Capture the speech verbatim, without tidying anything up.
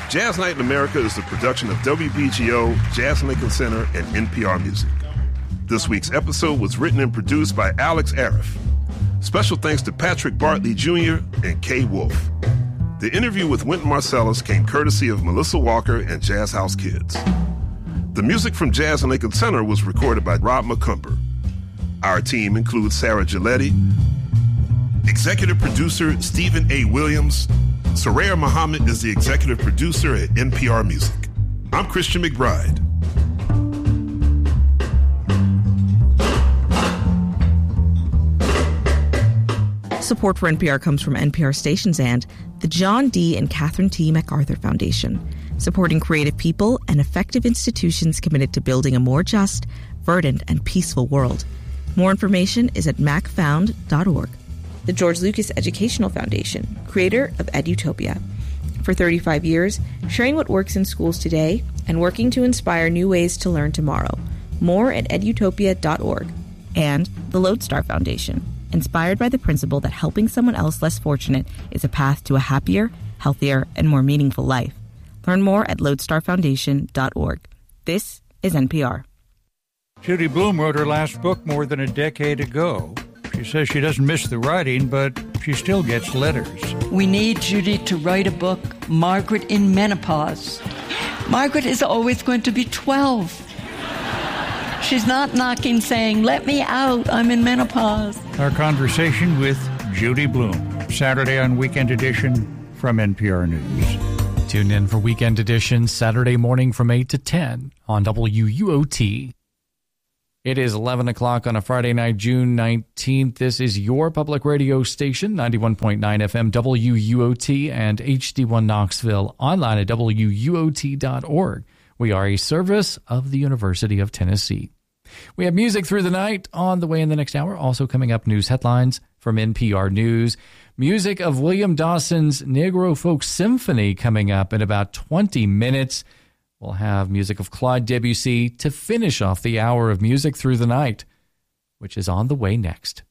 Jazz Night in America is a production of W B G O, Jazz Lincoln Center, and N P R Music. This week's episode was written and produced by Alex Arif. Special thanks to Patrick Bartley Junior and Kay Wolf. The interview with Wynton Marsalis came courtesy of Melissa Walker and Jazz House Kids. The music from Jazz and Lincoln Center was recorded by Rob McCumber. Our team includes Sarah Giletti, executive producer Stephen A. Williams. Soraya Muhammad is the executive producer at N P R Music. I'm Christian McBride. Support for N P R comes from N P R stations and the John D. and Catherine T. MacArthur Foundation, supporting creative people and effective institutions committed to building a more just, verdant, and peaceful world. More information is at mac found dot org. The George Lucas Educational Foundation, creator of Edutopia. For thirty-five years, sharing what works in schools today and working to inspire new ways to learn tomorrow. More at edutopia dot org. And the Lodestar Foundation, inspired by the principle that helping someone else less fortunate is a path to a happier, healthier, and more meaningful life. Learn more at lodestar foundation dot org. This is N P R. Judy Blume wrote her last book more than a decade ago. She says she doesn't miss the writing, but she still gets letters. We need Judy to write a book, Margaret in Menopause. Margaret is always going to be twelve. She's not knocking saying, let me out, I'm in menopause. Our conversation with Judy Blume, Saturday on Weekend Edition from N P R News. Tune in for Weekend Edition Saturday morning from eight to ten on W U O T. It is eleven o'clock on a Friday night, June nineteenth. This is your public radio station, ninety-one point nine F M W U O T and H D one Knoxville, online at W U O T dot org. We are a service of the University of Tennessee. We have music through the night on the way in the next hour. Also coming up, news headlines from N P R News. Music of William Dawson's Negro Folk Symphony coming up in about twenty minutes. We'll have music of Claude Debussy to finish off the hour of music through the night, which is on the way next.